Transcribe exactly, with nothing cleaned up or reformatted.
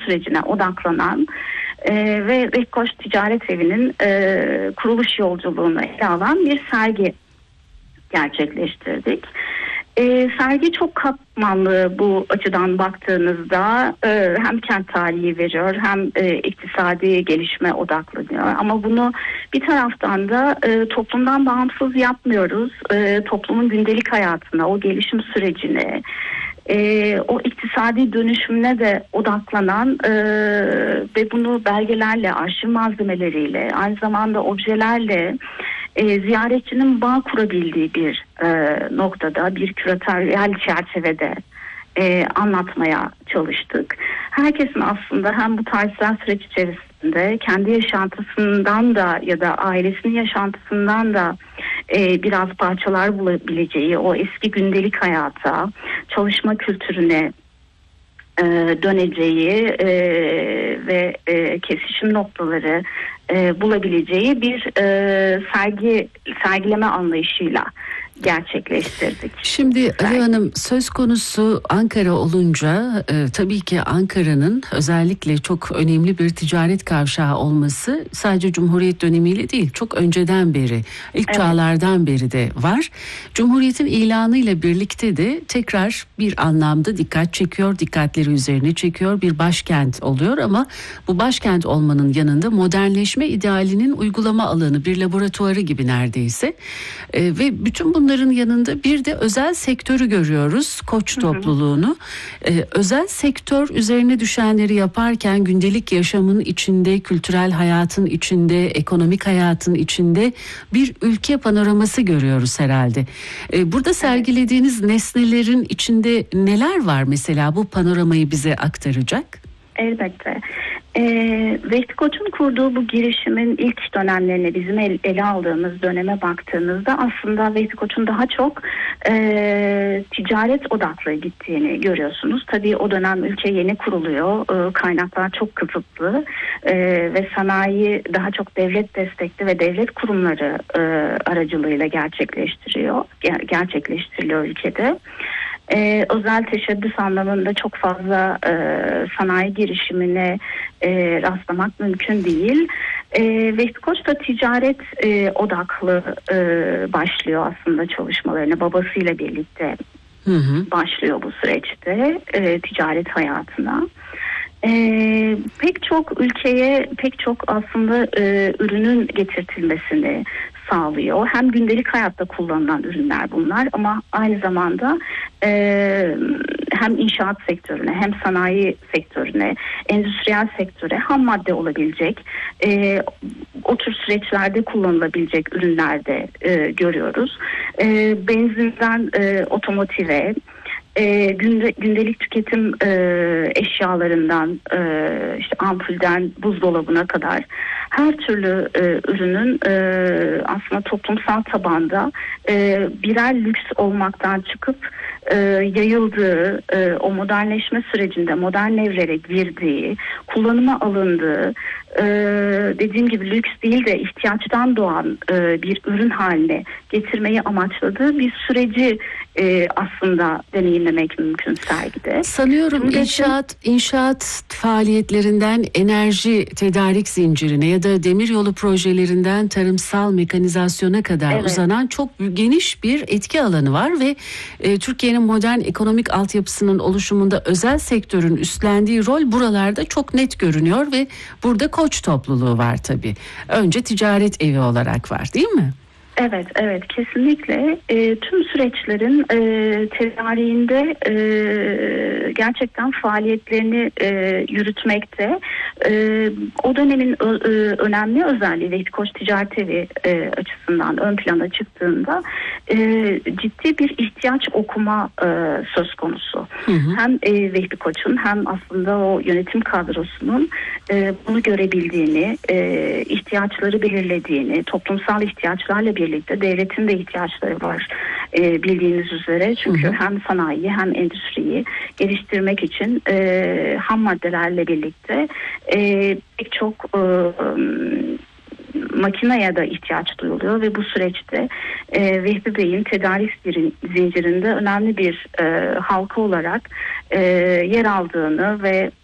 sürecine odaklanan e, ve Vehkoç Ticaret Evi'nin e, kuruluş yolculuğunu ele alan bir sergi gerçekleştirdik. E, sergi çok katmanlı bu açıdan baktığınızda, e, hem kent tarihi veriyor hem e, iktisadi gelişme odaklanıyor. Ama bunu bir taraftan da e, toplumdan bağımsız yapmıyoruz. E, toplumun gündelik hayatına, o gelişim sürecine, e, o iktisadi dönüşümüne de odaklanan e, ve bunu belgelerle, arşiv malzemeleriyle, aynı zamanda objelerle E, ziyaretçinin bağ kurabildiği bir e, noktada, bir küratöryel çerçevede e, anlatmaya çalıştık. Herkesin aslında hem bu tarihsel süreç içerisinde kendi yaşantısından da ya da ailesinin yaşantısından da e, biraz parçalar bulabileceği, o eski gündelik hayata, çalışma kültürüne e, döneceği e, ve e, kesişim noktaları e, bulabileceği bir e, sergi sergileme anlayışıyla gerçekleştirdik. Şimdi Ali Hanım, söz konusu Ankara olunca e, tabii ki Ankara'nın özellikle çok önemli bir ticaret kavşağı olması sadece Cumhuriyet dönemiyle değil, çok önceden beri, ilk evet. çağlardan beri de var. Cumhuriyet'in ilanıyla birlikte de tekrar bir anlamda dikkat çekiyor, dikkatleri üzerine çekiyor, bir başkent oluyor ama bu başkent olmanın yanında modernleşme idealinin uygulama alanı, bir laboratuvarı gibi neredeyse e, ve bütün bunları Bunların yanında bir de özel sektörü görüyoruz, Koç topluluğunu. Ee, özel sektör üzerine düşenleri yaparken gündelik yaşamın içinde, kültürel hayatın içinde, ekonomik hayatın içinde bir ülke panoraması görüyoruz herhalde. Ee, burada sergilediğiniz nesnelerin içinde neler var mesela, bu panoramayı bize aktaracak? Elbette. E, Vehbi Koç'un kurduğu bu girişimin ilk dönemlerine, bizim el, ele aldığımız döneme baktığımızda aslında Vehbi Koç'un daha çok e, ticaret odaklı gittiğini görüyorsunuz. Tabii o dönem ülke yeni kuruluyor, e, kaynaklar çok kısıtlı e, ve sanayi daha çok devlet destekli ve devlet kurumları e, aracılığıyla gerçekleştiriyor, ger- gerçekleştiriliyor ülkede. Ee, özel teşebbüs anlamında çok fazla e, sanayi girişimine e, rastlamak mümkün değil. E, Vehbi Koç da ticaret e, odaklı e, başlıyor aslında çalışmalarına, babasıyla birlikte hı hı. başlıyor bu süreçte e, ticaret hayatına. Ee, pek çok ülkeye pek çok aslında e, ürünün getirtilmesini sağlıyor. Hem gündelik hayatta kullanılan ürünler bunlar ama aynı zamanda e, hem inşaat sektörüne hem sanayi sektörüne, endüstriyel sektöre ham madde olabilecek, e, o tür süreçlerde kullanılabilecek ürünler de e, görüyoruz. E, benzinden e, otomotive, E, günde, gündelik tüketim e, eşyalarından e, işte ampulden buzdolabına kadar her türlü e, ürünün e, aslında toplumsal tabanda e, birer lüks olmaktan çıkıp e, yayıldığı, e, o modernleşme sürecinde modern evlere girdiği, kullanıma alındığı, e, dediğim gibi lüks değil de ihtiyaçtan doğan e, bir ürün haline getirmeyi amaçladığı bir süreci e, aslında deneyimlemek mümkün sergide. Sanıyorum Şimdi inşaat inşaat faaliyetlerinden enerji tedarik zincirine ya da demiryolu projelerinden tarımsal mekanizasyona kadar evet. uzanan çok geniş bir etki alanı var ve e, Türkiye'nin modern ekonomik altyapısının oluşumunda özel sektörün üstlendiği rol buralarda çok net görünüyor ve burada Koç topluluğu var tabii. Önce ticaret evi olarak var, değil mi? Evet, evet kesinlikle e, tüm süreçlerin e, tedariğinde e, gerçekten faaliyetlerini e, yürütmekte. E, o dönemin ö, ö, önemli özelliği Vehbi Koç Ticaret Evi e, açısından ön plana çıktığında e, ciddi bir ihtiyaç okuma e, söz konusu. Hı hı. Hem e, Vehbi Koç'un hem aslında o yönetim kadrosunun e, bunu görebildiğini, e, ihtiyaçları belirlediğini, toplumsal ihtiyaçlarla birlikte birlikte devletin de ihtiyaçları var e, bildiğiniz üzere. Çünkü hı hı. hem sanayiyi hem endüstriyi geliştirmek için e, ham maddelerle birlikte e, pek çok e, makineye de ihtiyaç duyuluyor ve bu süreçte e, Vehbi Bey'in tedarik zincirinde önemli bir e, halka olarak e, yer aldığını ve